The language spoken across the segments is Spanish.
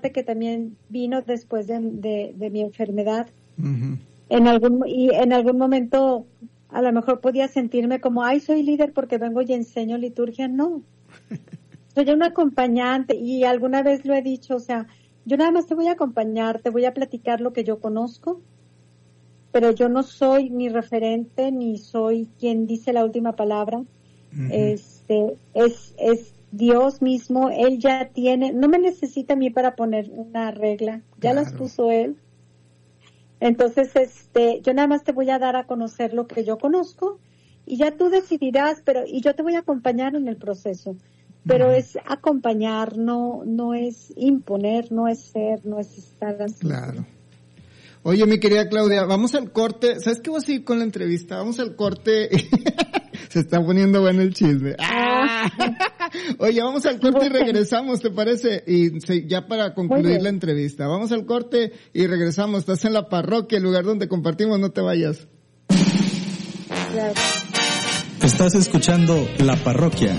que también vino después de mi enfermedad. Uh-huh. En algún momento a lo mejor podía sentirme como, ay, soy líder porque vengo y enseño liturgia. No, soy una acompañante, y alguna vez lo he dicho, o sea, yo nada más te voy a acompañar, te voy a platicar lo que yo conozco, pero yo no soy ni referente, ni soy quien dice la última palabra. Uh-huh. Es Dios mismo, Él ya tiene, no me necesita a mí para poner una regla, ya las puso Él. Entonces, yo nada más te voy a dar a conocer lo que yo conozco, y ya tú decidirás, y yo te voy a acompañar en el proceso. Pero uh-huh. Es acompañar, no es imponer, no es ser, no es estar así. Claro. Oye, mi querida Claudia, vamos al corte. ¿Sabes qué voy a seguir con la entrevista? Vamos al corte. Se está poniendo bueno el chisme. Oye, vamos al corte y regresamos, ¿te parece? Y ya para concluir la entrevista. Vamos al corte y regresamos. Estás en la parroquia, el lugar donde compartimos, no te vayas. Claro. Estás escuchando La Parroquia.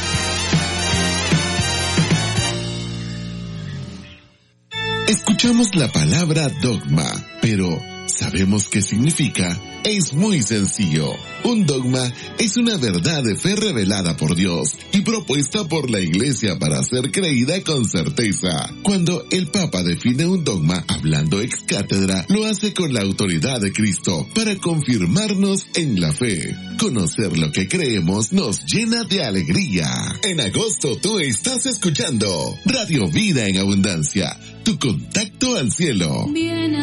Escuchamos la palabra dogma, pero ¿sabemos qué significa? Es muy sencillo. Un dogma es una verdad de fe revelada por Dios y propuesta por la Iglesia para ser creída con certeza. Cuando el Papa define un dogma hablando ex cátedra, lo hace con la autoridad de Cristo para confirmarnos en la fe. Conocer lo que creemos nos llena de alegría. En agosto tú estás escuchando Radio Vida en Abundancia, tu contacto al cielo.